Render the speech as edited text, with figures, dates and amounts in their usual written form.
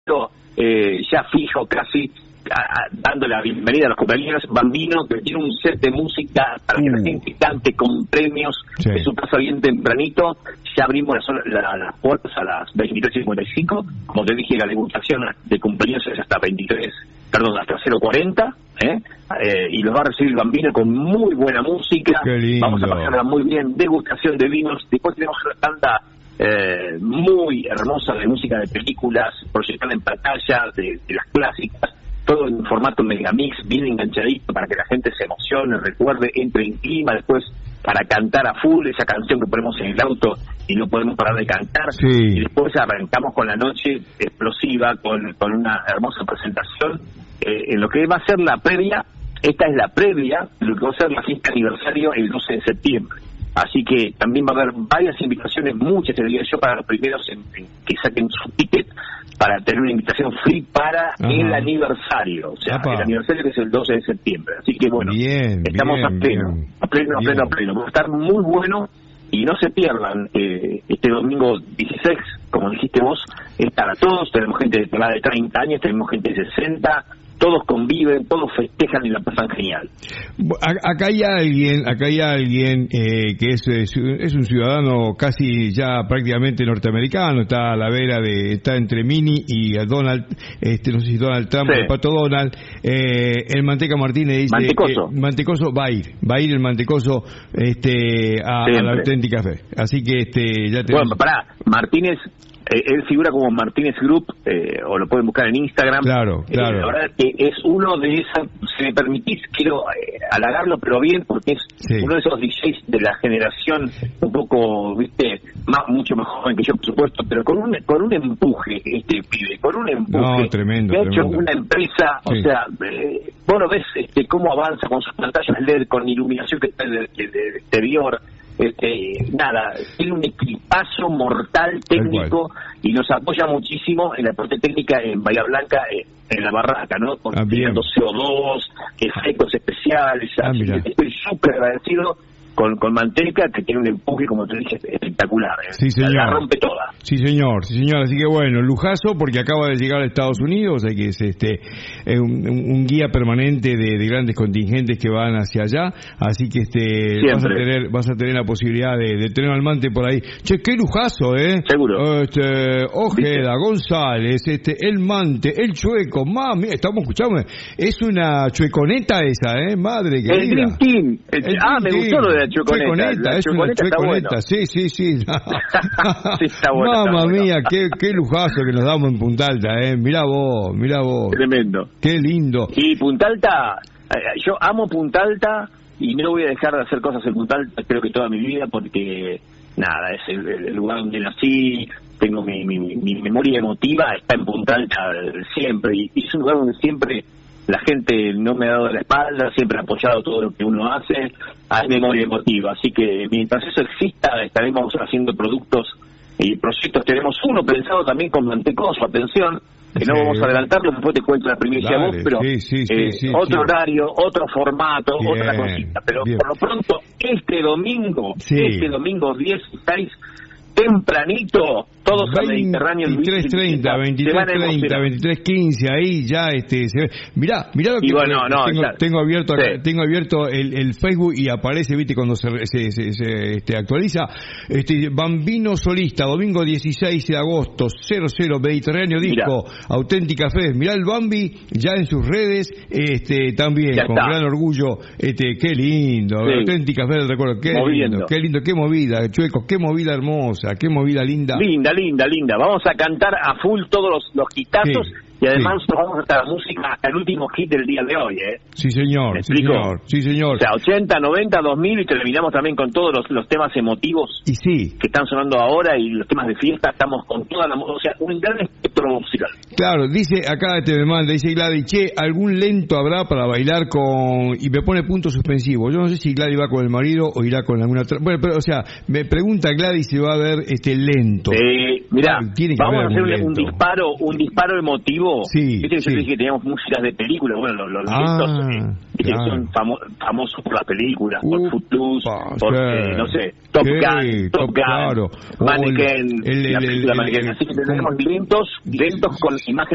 ya fijo casi, dando la bienvenida a los compañeros. Bambino, que tiene un set de música para que la gente cante con premios de su casa bien tempranito. Ya abrimos las puertas a las 23:55. Como te dije, la degustación de cumpleaños es hasta 0:40, y los va a recibir Bambino con muy buena música. Vamos a pasarla muy bien, degustación de vinos. Después tenemos una tanda muy hermosa de música de películas, proyectada en pantalla, de las clásicas, todo en formato megamix, bien enganchadito para que la gente se emocione, recuerde, entre en clima después para cantar a full esa canción que ponemos en el auto y no podemos parar de cantar. Y después arrancamos con la noche explosiva, con una hermosa presentación en lo que va a ser la previa. Esta es la previa de lo que va a ser la fiesta aniversario el 12 de septiembre. Así que también va a haber varias invitaciones, muchas, te diría yo, para los primeros que saquen su ticket, para tener una invitación free para el aniversario. O sea, el aniversario que es el 12 de septiembre. Así que bueno, estamos a pleno. Va a estar muy bueno y no se pierdan este domingo 16, como dijiste vos, es para todos. Tenemos gente de 30 años, tenemos gente de 60, todos conviven, todos festejan y la pasan genial. Acá hay alguien que es un ciudadano casi ya prácticamente norteamericano, está a la vera está entre Mini y Donald, no sé si Donald Trump o el Pato Donald. El Manteca Martínez dice Mantecoso va a ir el Mantecoso a la Auténtica Fe. Así que ya tenemos... Bueno, pará, Martínez... él figura como Martínez Group, o lo pueden buscar en Instagram. Claro. La verdad que es uno de esas, si me permitís, quiero halagarlo, pero bien, porque es uno de esos DJs de la generación un poco, mucho más joven que yo, por supuesto, pero con un empuje, pibe, con un empuje. Tremendo. Que ha hecho una empresa, o sea, vos lo ves cómo avanza con sus pantallas LED, con iluminación que está del exterior. Tiene un equipazo mortal técnico y nos apoya muchísimo en la parte técnica en Bahía Blanca, en la barraca, ¿no? Consiguiendo CO2, efectos especiales. Estoy súper agradecido con Manteca, que tiene un empuje, como te dije, espectacular. Sí, señor. La rompe toda. Sí, señor. Así que bueno, lujazo, porque acaba de llegar a Estados Unidos, que es un guía permanente de grandes contingentes que van hacia allá, así que vas a tener la posibilidad de tener al Mante por ahí. Che, qué lujazo, Seguro. Ojeda, González, el Mante, el Chueco, mami, estamos escuchando, es una chueconeta esa, madre querida. El Dream Team. Me gustó lo de la chueconeta. Es una chueconeta, sí. Sí, está bueno. Mamma mía, qué lujazo que nos damos en Punta Alta, mirá vos. Tremendo. Qué lindo. Y Punta Alta, yo amo Punta Alta y no voy a dejar de hacer cosas en Punta Alta, creo que toda mi vida, porque nada, es el lugar donde nací, tengo mi memoria emotiva, está en Punta Alta siempre, y es un lugar donde siempre la gente no me ha dado la espalda, siempre ha apoyado todo lo que uno hace, hay memoria emotiva, así que mientras eso exista estaremos haciendo productos y proyectos. Tenemos uno pensado también con Mantecoso, atención, que no vamos a adelantarlo, después te cuento la primicia vos, pero otro horario, otro formato, otra cosita, pero por lo pronto este domingo 16, tempranito, todos al Mediterráneo, 23:30, 23:15, ahí ya se ve. Mirá lo que tengo abierto acá, tengo abierto el Facebook y aparece, cuando se actualiza, Bambino Solista, domingo 16 de agosto, 00 Mediterráneo Disco, Auténtica Fe. Mirá el Bambi ya en sus redes, también ya con gran orgullo, qué lindo, Auténtica Fe del recuerdo, qué lindo, qué movida, Chueco, qué movida hermosa, qué movida linda. Linda. Vamos a cantar a full todos los hitazos y además vamos hasta la música, hasta el último hit del día de hoy, Sí, señor. O sea, 80, 90, 2000 y terminamos también con todos los temas emotivos que están sonando ahora y los temas de fiesta. Estamos con toda la música, o sea, un gran espectro musical. Claro, dice acá me manda, dice Gladys, algún lento habrá para bailar y me pone punto suspensivo. Yo no sé si Gladys va con el marido o irá con alguna otra. Bueno, pero o sea, me pregunta Gladys si va a haber lento. Mirá, vamos a hacer un disparo emotivo. Viste que yo dije que teníamos músicas de películas, bueno, los lentos son famosos por las películas, por Footloose, por no sé, Top Gun, Mannequin, la película Mannequin. Así que tenemos lentos con imágenes